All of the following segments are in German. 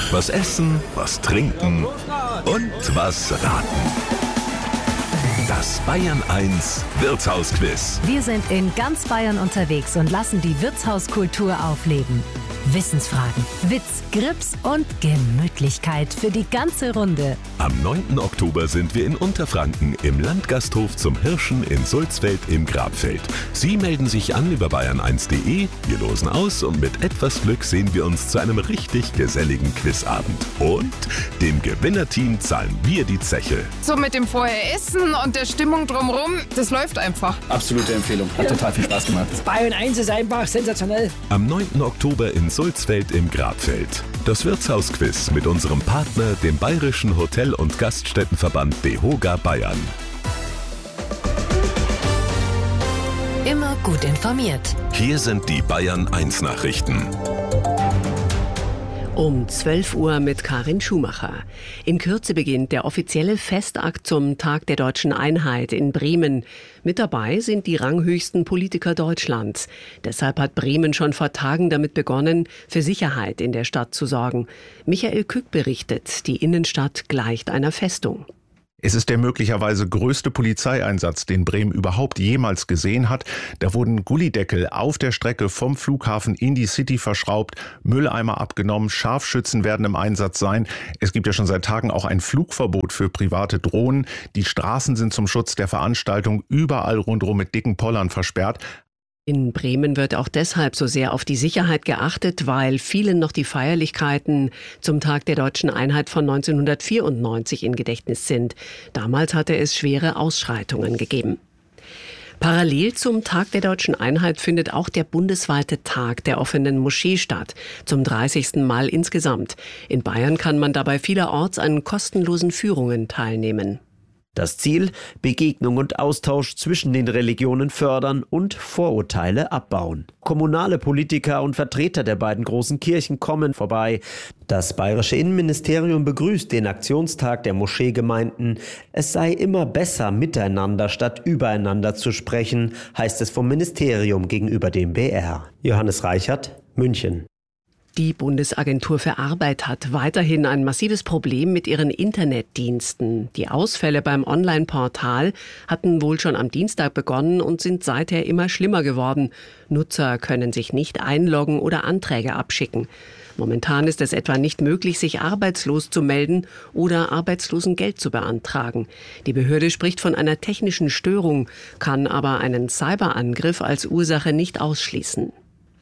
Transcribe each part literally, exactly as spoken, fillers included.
Was essen, was trinken und was raten. Das Bayern eins Wirtshausquiz. Wir sind in ganz Bayern unterwegs und lassen die Wirtshauskultur aufleben. Wissensfragen, Witz, Grips und Gemütlichkeit für die ganze Runde. Am neunten Oktober sind wir in Unterfranken im Landgasthof zum Hirschen in Sulzfeld im Grabfeld. Sie melden sich an über bayern eins punkt de, wir losen aus und mit etwas Glück sehen wir uns zu einem richtig geselligen Quizabend. Und dem Gewinnerteam zahlen wir die Zeche. So mit dem Vorher-Essen und der Stimmung drumherum, das läuft einfach. Absolute Empfehlung, hat total viel Spaß gemacht. Das Bayern eins ist einfach sensationell. Am neunten Oktober in Sulzfeld im Grabfeld. Das Wirtshausquiz mit unserem Partner, dem Bayerischen Hotel- und Gaststättenverband DEHOGA Bayern. Immer gut informiert. Hier sind die Bayern eins Nachrichten. Um zwölf Uhr mit Karin Schumacher. In Kürze beginnt der offizielle Festakt zum Tag der Deutschen Einheit in Bremen. Mit dabei sind die ranghöchsten Politiker Deutschlands. Deshalb hat Bremen schon vor Tagen damit begonnen, für Sicherheit in der Stadt zu sorgen. Michael Kück berichtet, die Innenstadt gleicht einer Festung. Es ist der möglicherweise größte Polizeieinsatz, den Bremen überhaupt jemals gesehen hat. Da wurden Gullideckel auf der Strecke vom Flughafen in die City verschraubt, Mülleimer abgenommen, Scharfschützen werden im Einsatz sein. Es gibt ja schon seit Tagen auch ein Flugverbot für private Drohnen. Die Straßen sind zum Schutz der Veranstaltung überall rundherum mit dicken Pollern versperrt. In Bremen wird auch deshalb so sehr auf die Sicherheit geachtet, weil vielen noch die Feierlichkeiten zum Tag der Deutschen Einheit von neunzehnhundertvierundneunzig in Gedächtnis sind. Damals hatte es schwere Ausschreitungen gegeben. Parallel zum Tag der Deutschen Einheit findet auch der bundesweite Tag der offenen Moschee statt, zum dreißigsten Mal insgesamt. In Bayern kann man dabei vielerorts an kostenlosen Führungen teilnehmen. Das Ziel: Begegnung und Austausch zwischen den Religionen fördern und Vorurteile abbauen. Kommunale Politiker und Vertreter der beiden großen Kirchen kommen vorbei. Das bayerische Innenministerium begrüßt den Aktionstag der Moscheegemeinden. Es sei immer besser, miteinander statt übereinander zu sprechen, heißt es vom Ministerium gegenüber dem B R. Johannes Reichert, München. Die Bundesagentur für Arbeit hat weiterhin ein massives Problem mit ihren Internetdiensten. Die Ausfälle beim Online-Portal hatten wohl schon am Dienstag begonnen und sind seither immer schlimmer geworden. Nutzer können sich nicht einloggen oder Anträge abschicken. Momentan ist es etwa nicht möglich, sich arbeitslos zu melden oder Arbeitslosengeld zu beantragen. Die Behörde spricht von einer technischen Störung, kann aber einen Cyberangriff als Ursache nicht ausschließen.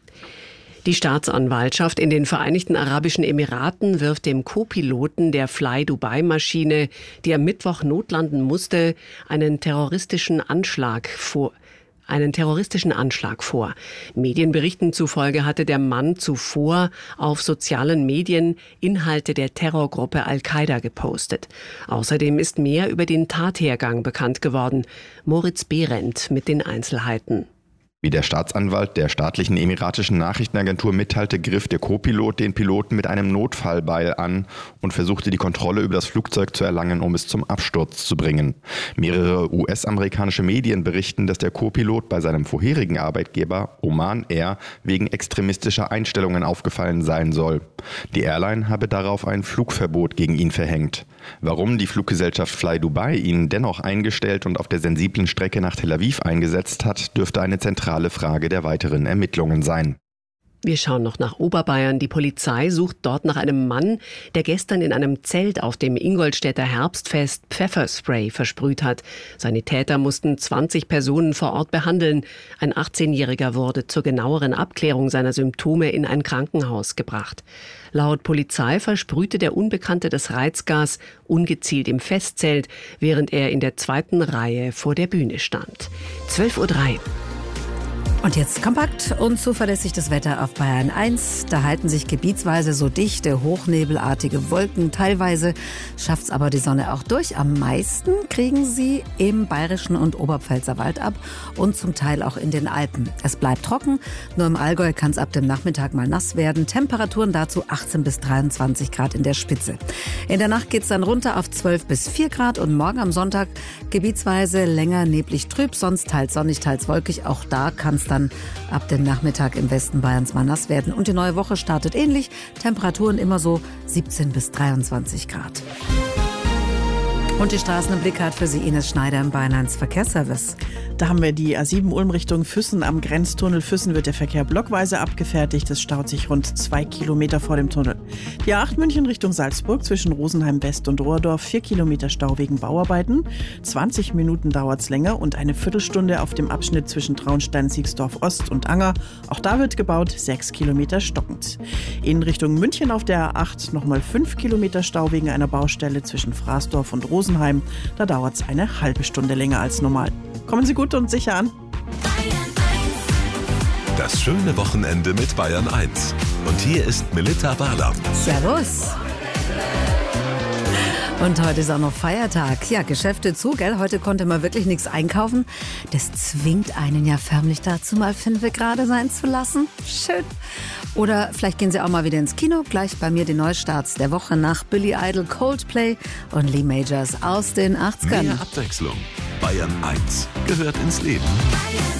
Die Staatsanwaltschaft in den Vereinigten Arabischen Emiraten wirft dem Co-Piloten der Fly-Dubai-Maschine, die am Mittwoch notlanden musste, einen terroristischen Anschlag vor. einen terroristischen Anschlag vor. Medienberichten zufolge hatte der Mann zuvor auf sozialen Medien Inhalte der Terrorgruppe Al-Qaida gepostet. Außerdem ist mehr über den Tathergang bekannt geworden. Moritz Behrendt mit den Einzelheiten. Wie der Staatsanwalt der staatlichen emiratischen Nachrichtenagentur mitteilte, griff der Co-Pilot den Piloten mit einem Notfallbeil an und versuchte die Kontrolle über das Flugzeug zu erlangen, um es zum Absturz zu bringen. Mehrere U S-amerikanische Medien berichten, dass der Co-Pilot bei seinem vorherigen Arbeitgeber Oman Air wegen extremistischer Einstellungen aufgefallen sein soll. Die Airline habe darauf ein Flugverbot gegen ihn verhängt. Warum die Fluggesellschaft Fly Dubai ihn dennoch eingestellt und auf der sensiblen Strecke nach Tel Aviv eingesetzt hat, dürfte eine zentrale Frage der weiteren Ermittlungen sein. Wir schauen noch nach Oberbayern. Die Polizei sucht dort nach einem Mann, der gestern in einem Zelt auf dem Ingolstädter Herbstfest Pfefferspray versprüht hat. Sanitäter mussten zwanzig Personen vor Ort behandeln. Ein achtzehnjähriger wurde zur genaueren Abklärung seiner Symptome in ein Krankenhaus gebracht. Laut Polizei versprühte der Unbekannte das Reizgas ungezielt im Festzelt, während er in der zweiten Reihe vor der Bühne stand. zwölf Uhr drei. Und jetzt kompakt und zuverlässig das Wetter auf Bayern eins. Da halten sich gebietsweise so dichte, hochnebelartige Wolken. Teilweise schafft's aber die Sonne auch durch. Am meisten kriegen sie im Bayerischen und Oberpfälzer Wald ab und zum Teil auch in den Alpen. Es bleibt trocken, nur im Allgäu kann es ab dem Nachmittag mal nass werden. Temperaturen dazu achtzehn bis dreiundzwanzig Grad in der Spitze. In der Nacht geht's dann runter auf zwölf bis vier Grad und morgen am Sonntag gebietsweise länger neblig trüb, sonst teils sonnig, teils wolkig. Auch da kann's dann kann ab dem Nachmittag im Westen Bayerns mal nass werden. Und die neue Woche startet ähnlich. Temperaturen immer so siebzehn bis dreiundzwanzig Grad. Und die Straßen im Blick hat für Sie Ines Schneider im Bayern eins Verkehrsservice. Da haben wir die A sieben Ulm Richtung Füssen. Am Grenztunnel Füssen wird der Verkehr blockweise abgefertigt. Es staut sich rund zwei Kilometer vor dem Tunnel. Die A acht München Richtung Salzburg zwischen Rosenheim West und Rohrdorf. Vier Kilometer Stau wegen Bauarbeiten. zwanzig Minuten dauert es länger und eine Viertelstunde auf dem Abschnitt zwischen Traunstein, Siegsdorf Ost und Anger. Auch da wird gebaut, sechs Kilometer stockend. In Richtung München auf der A acht nochmal fünf Kilometer Stau wegen einer Baustelle zwischen Fraßdorf und Rosenheim. Da dauert es eine halbe Stunde länger als normal. Kommen Sie gut und sicher an. Das schöne Wochenende mit Bayern eins. Und hier ist Melitta Barlam. Servus. Und heute ist auch noch Feiertag. Ja, Geschäfte zu, gell? Heute konnte man wirklich nichts einkaufen. Das zwingt einen ja förmlich dazu, mal fünf gerade sein zu lassen. Schön. Oder vielleicht gehen Sie auch mal wieder ins Kino. Gleich bei mir die Neustarts der Woche nach Billy Idol, Coldplay und Lee Majors aus den achtzigern. Mehr Abwechslung. Bayern eins gehört ins Leben.